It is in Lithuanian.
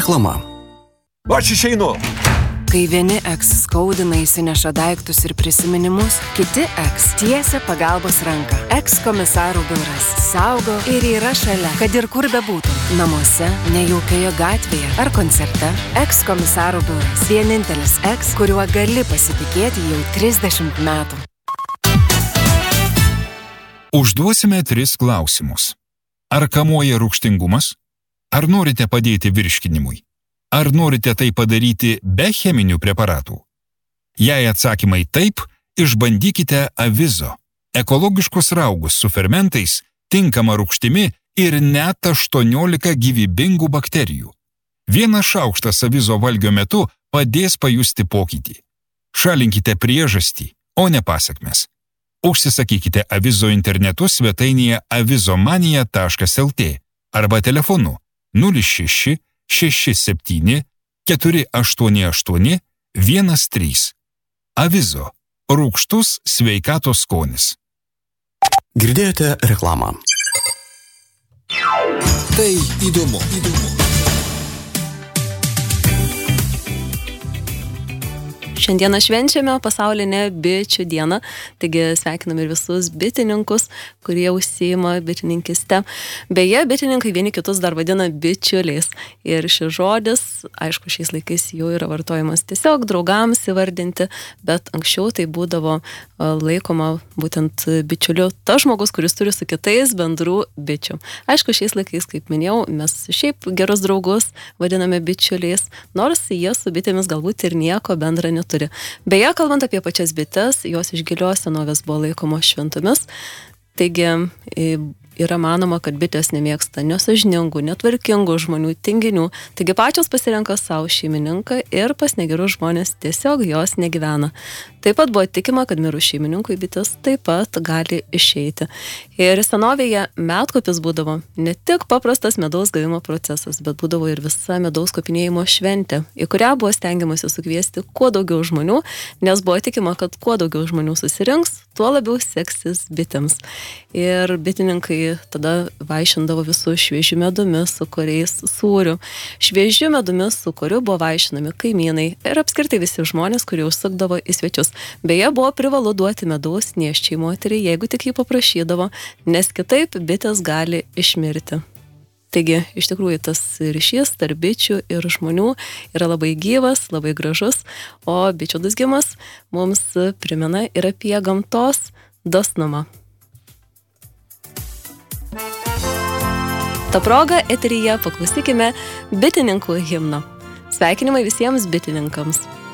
Reklama. Aš išeinu. Kai vieni eks skaudina, įsineša daiktus ir prisiminimus, kiti eks tiesia pagalbos ranką. Eks komisarų biuras saugo ir yra šalia, kad ir kur bebūtum. Namuose, nejaukioje gatvėje ar koncerte. Eks komisarų biuras. Vienintelis eks, kuriuo gali pasitikėti jau 30 metų. Užduosime 3 klausimus. Ar kamuoja rūgštingumas? Ar norite padėti virškinimui? Ar norite tai padaryti be cheminių preparatų? Jei atsakymai taip, išbandykite Avizo. Ekologiškus raugus su fermentais, tinkama rūgštimi ir net 18 gyvybingų bakterijų. Vienas šaukštas Avizo valgio metu padės pajusti pokytį. Šalinkite priežastį, o ne pasekmes. Užsisakykite Avizo internetu svetainėje avizomania.lt arba telefonu 06 67 488 13. Avizo. Rūgštus sveikatos skonis. Girdėjote reklamą. Tai įdomu. Šiandieną švenčiame pasaulinę bičių dieną, taigi sveikiname ir visus bitininkus, kurie užsiima bitininkiste. Beje, bitininkai vieni kitus dar vadina bičiuliais. Ir šis žodis, aišku, šiais laikais jau yra vartojamas tiesiog draugams įvardinti, bet anksčiau tai būdavo laikoma būtent bičiuliu tas žmogus, kuris turi su kitais bendrų bičių. Aišku, šiais laikais, kaip minėjau, mes šiaip gerus draugus vadiname bičiuliais, nors jie su bitėmis galbūt ir nieko bendra neturi. Beje, kalbant apie pačias bites, jos iš gilios senovės buvo laikomos šventomis, taigi yra manoma, kad bitės nemėgsta nesąžiningų, netvarkingų žmonių, tinginių, taigi pačios pasirenka savo šeimininką ir pas negerus žmonės tiesiog jos negyvena. Taip pat buvo tikima, kad mirus šeimininkui bitės taip pat gali išeiti. Ir senovėje medkopis būdavo ne tik paprastas medaus gavimo procesas, bet būdavo ir visa medaus kopinėjimo šventė, į kurią buvo stengiamasi sukviesti kuo daugiau žmonių, nes buvo tikima, kad kuo daugiau žmonių susirinks, tuo labiau seksis bitėms. Ir bitininkai tada vaišindavo visus šviežiu medumi, sūkuriais, sūriu. Šviežiu medumi, sūkuriu buvo vaišinami kaimynai ir apskritai visi žmonės, kurie užsukdavo į svečius. Beje, buvo privalu duoti medaus nėščiai moteriai, jeigu tik jį paprašydavo, nes kitaip bitės gali išmirti. Taigi, iš tikrųjų, tas ryšys tarp bičių ir žmonių yra labai gyvas, labai gražus, o bičių dūzgimas mums primena ir apie gamtos dosnumą. Ta proga eteryje paklausykime bitininkų himno. Sveikinimai visiems bitininkams.